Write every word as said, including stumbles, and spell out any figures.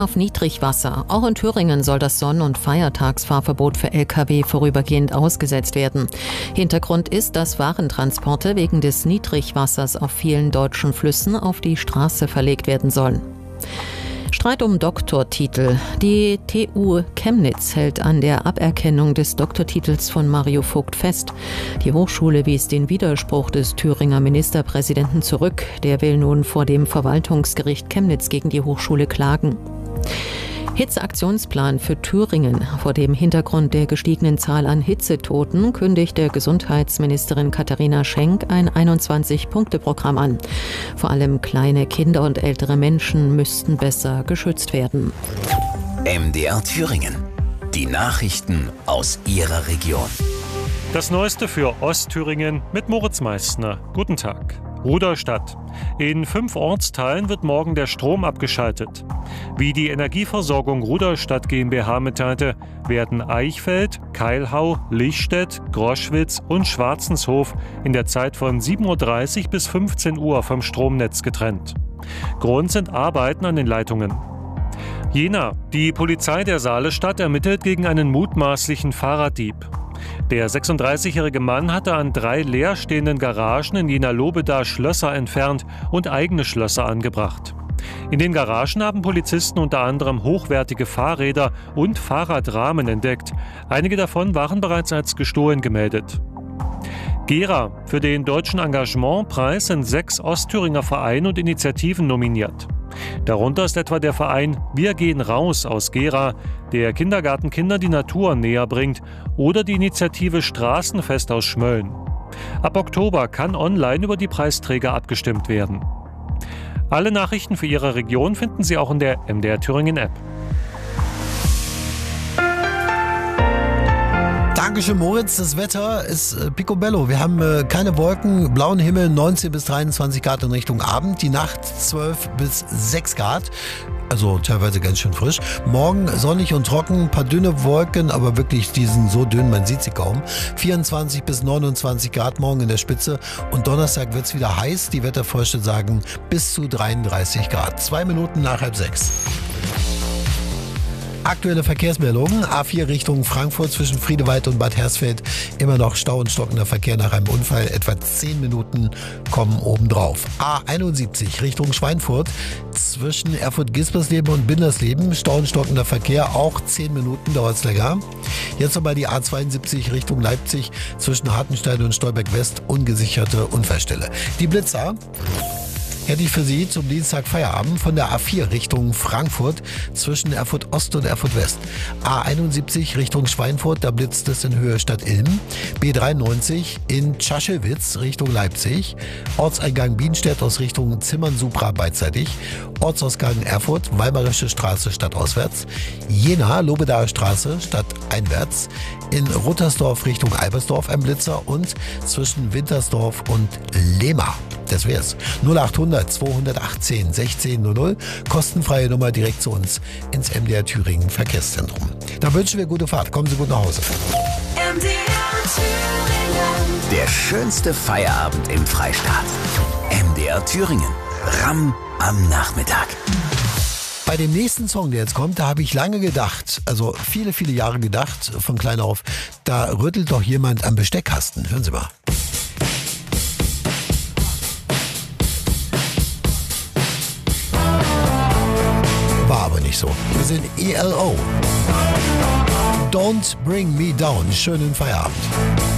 Auf Niedrigwasser. Auch in Thüringen soll das Sonn- und Feiertagsfahrverbot für L K W vorübergehend ausgesetzt werden. Hintergrund ist, dass Warentransporte wegen des Niedrigwassers auf vielen deutschen Flüssen auf die Straße verlegt werden sollen. Streit um Doktortitel. Die T U Chemnitz hält an der Aberkennung des Doktortitels von Mario Vogt fest. Die Hochschule wies den Widerspruch des Thüringer Ministerpräsidenten zurück. Der will nun vor dem Verwaltungsgericht Chemnitz gegen die Hochschule klagen. Hitzeaktionsplan für Thüringen. Vor dem Hintergrund der gestiegenen Zahl an Hitzetoten kündigte Gesundheitsministerin Katharina Schenk ein einundzwanzig-Punkte-Programm an. Vor allem kleine Kinder und ältere Menschen müssten besser geschützt werden. M D R Thüringen. Die Nachrichten aus Ihrer Region. Das Neueste für Ostthüringen mit Moritz Meissner. Guten Tag. Ruderstadt. In fünf Ortsteilen wird morgen der Strom abgeschaltet. Wie die Energieversorgung Ruderstadt GmbH mitteilte, werden Eichfeld, Keilhau, Lichtstedt, Groschwitz und Schwarzenshof in der Zeit von sieben Uhr dreißig bis fünfzehn Uhr vom Stromnetz getrennt. Grund sind Arbeiten an den Leitungen. Jena. Die Polizei der Saalestadt ermittelt gegen einen mutmaßlichen Fahrraddieb. Der sechsunddreißigjährige Mann hatte an drei leerstehenden Garagen in Jena-Lobeda Schlösser entfernt und eigene Schlösser angebracht. In den Garagen haben Polizisten unter anderem hochwertige Fahrräder und Fahrradrahmen entdeckt. Einige davon waren bereits als gestohlen gemeldet. Gera. Für den Deutschen Engagementpreis sind sechs Ostthüringer Vereine und Initiativen nominiert. Darunter ist etwa der Verein Wir gehen raus aus Gera, der Kindergartenkinder die Natur näher bringt, oder die Initiative Straßenfest aus Schmölln. Ab Oktober kann online über die Preisträger abgestimmt werden. Alle Nachrichten für Ihre Region finden Sie auch in der M D R Thüringen App. Dankeschön, Moritz. Das Wetter ist äh, picobello. Wir haben äh, keine Wolken, blauen Himmel, neunzehn bis dreiundzwanzig Grad in Richtung Abend. Die Nacht zwölf bis sechs Grad. Also teilweise ganz schön frisch. Morgen sonnig und trocken, ein paar dünne Wolken, aber wirklich, die sind so dünn, man sieht sie kaum. vierundzwanzig bis neunundzwanzig Grad morgen in der Spitze. Und Donnerstag wird es wieder heiß. Die Wetterfrösche sagen bis zu dreiunddreißig Grad. Zwei Minuten nach halb sechs. Aktuelle Verkehrsmeldungen. A vier Richtung Frankfurt zwischen Friedewald und Bad Hersfeld. Immer noch Stau und stockender Verkehr nach einem Unfall. Etwa zehn Minuten kommen obendrauf. A einundsiebzig Richtung Schweinfurt zwischen Erfurt-Gispersleben und Bindersleben. Stau und stockender Verkehr. Auch zehn Minuten dauert es länger. Jetzt nochmal die A zweiundsiebzig Richtung Leipzig zwischen Hartenstein und Stolberg West. Ungesicherte Unfallstelle. Die Blitzer hätte ich für Sie zum Dienstag Feierabend von der A vier Richtung Frankfurt zwischen Erfurt Ost und Erfurt West. A einundsiebzig Richtung Schweinfurt, da blitzt es in Höhe Stadt Ilm. B dreiundneunzig in Tschaschewitz Richtung Leipzig. Ortseingang Bienstedt aus Richtung Zimmern-Supra beidseitig. Ortsausgang Erfurt, Weimarische Straße stadtauswärts. Jena, Lobedaer Straße stadteinwärts. In Ruttersdorf Richtung Albersdorf ein Blitzer und zwischen Wintersdorf und Lehmar. Das wär's. null achthundert zweihundertachtzehn sechzehn null null. Kostenfreie Nummer direkt zu uns ins M D R Thüringen Verkehrszentrum. Da wünschen wir gute Fahrt. Kommen Sie gut nach Hause. M D R Thüringen. Der schönste Feierabend im Freistaat. M D R Thüringen. Ramm am Nachmittag. Bei dem nächsten Song, der jetzt kommt, da habe ich lange gedacht, also viele, viele Jahre gedacht, von klein auf, da rüttelt doch jemand am Besteckkasten. Hören Sie mal. War aber nicht so. Wir sind E L O. Don't Bring Me Down. Schönen Feierabend.